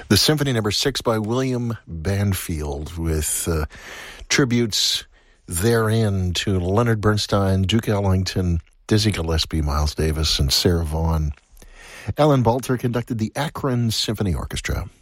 The Symphony No. 6 by William Banfield, with tributes therein to Leonard Bernstein, Duke Ellington, Dizzy Gillespie, Miles Davis, and Sarah Vaughan. Alan Balter conducted the Akron Symphony Orchestra.